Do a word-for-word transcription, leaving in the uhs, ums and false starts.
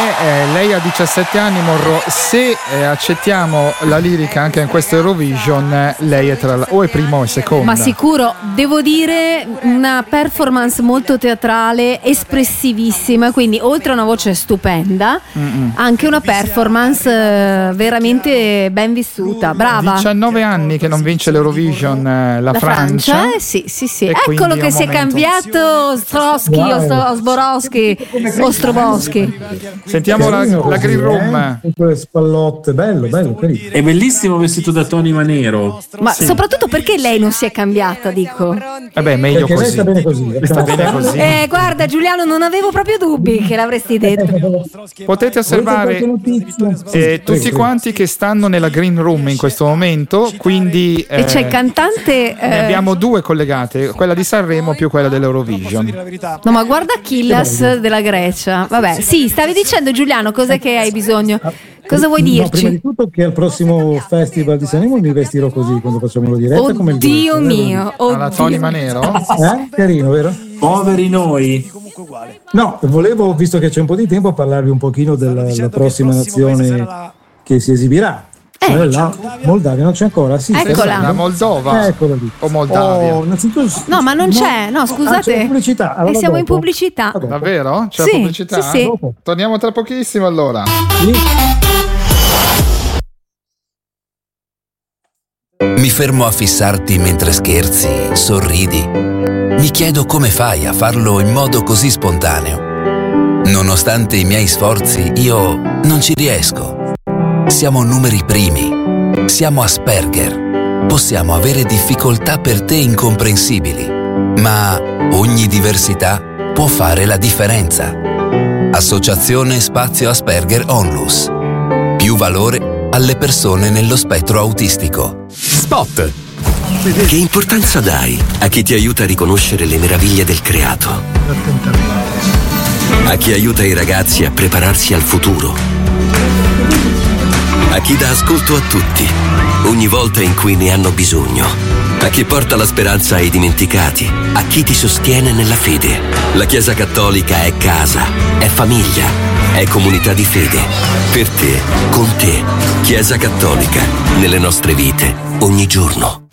eh, lei ha diciassette anni, Morro. Se eh, accettiamo la lirica anche in questo Eurovision, eh, lei è tra la, o è prima o è seconda. Ma sicuro, devo dire una performance molto teatrale, espressivissima, quindi oltre a una voce stupenda, Mm-mm. anche una performance eh, veramente ben vissuta, brava. diciannove anni che non vince l'Eurovision eh, la, la Francia. Francia, eh, sì, sì, sì. Eccolo che si è cambiato Ostrowski, wow. Osborowski, Ostroboschi. Sentiamo la, la Green Room. Eh? Con le spallotte, bello, bello, carino. È bellissimo vestito da Tony Manero. Ma sì. soprattutto perché lei non si è cambiata, dico. Vabbè, meglio perché così. Lei sta bene così. Sta bene così. Eh, guarda Giuliano, non avevo proprio dubbi che l'avresti detto. Potete osservare eh, tutti quanti che stanno nella Green Room in questo momento, quindi eh, e c'è il cantante eh... ne abbiamo due collegate, quella di Sanremo più quella dell'Eurovision. No, ma guarda Killas della Grecia. Vabbè, sì, stavi dicendo Giuliano, cos'è che hai bisogno? Cosa vuoi dirci? No, prima di tutto che al prossimo Festival di Sanremo mi vestirò così quando facciamo la diretta. Oddio come il Dio mio, oddio. Alla Tony Manero? Eh? Carino, vero? Poveri noi. No, volevo, visto che c'è un po' di tempo, parlarvi un pochino della, della prossima nazione che si esibirà. Eh. Cioè la Moldavia, non c'è ancora? Sì, eccola. La Moldova. Eccola lì. O Moldavia. Oh, no, ma non c'è, no, scusate. Ah, c'è pubblicità. Allora e siamo dopo. in pubblicità. Davvero? C'è sì, la pubblicità? Sì, sì. Torniamo tra pochissimo allora. Sì. Mi fermo a fissarti mentre scherzi, sorridi. Mi chiedo come fai a farlo in modo così spontaneo. Nonostante i miei sforzi, io non ci riesco. Siamo numeri primi. Siamo Asperger. Possiamo avere difficoltà per te incomprensibili, ma ogni diversità può fare la differenza. Associazione Spazio Asperger Onlus. Più valore alle persone nello spettro autistico. Spot. Che importanza dai a chi ti aiuta a riconoscere le meraviglie del creato? A chi aiuta i ragazzi a prepararsi al futuro? A chi dà ascolto a tutti, ogni volta in cui ne hanno bisogno? A chi porta la speranza ai dimenticati? A chi ti sostiene nella fede? La Chiesa Cattolica è casa, è famiglia, è comunità di fede. Per te, con te, Chiesa Cattolica, nelle nostre vite, ogni giorno.